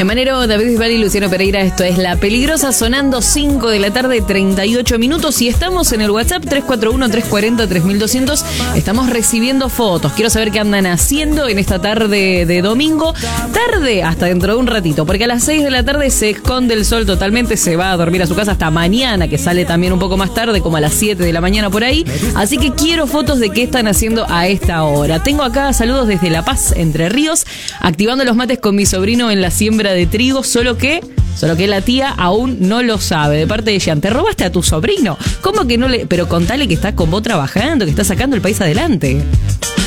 Manero, David Bisbal y Luciano Pereira, esto es La Peligrosa, sonando 5 de la tarde, 38 minutos. Y estamos en el WhatsApp 341-340-3200. Estamos recibiendo fotos. Quiero saber qué andan haciendo en esta tarde de domingo. Tarde hasta dentro de un ratito, porque a las 6 de la tarde se esconde el sol totalmente. Se va a dormir a su casa hasta mañana, que sale también un poco más tarde, como a las 7 de la mañana por ahí. Así que quiero fotos de qué están haciendo a esta hora. Tengo acá saludos desde La Paz, Entre Ríos, activando los mates con mi sobrino en la siembra de trigo, solo que la tía aún no lo sabe. De parte de Jean, ¿te robaste a tu sobrino? ¿Cómo que no le...? Pero contale que está con vos trabajando, que está sacando el país adelante.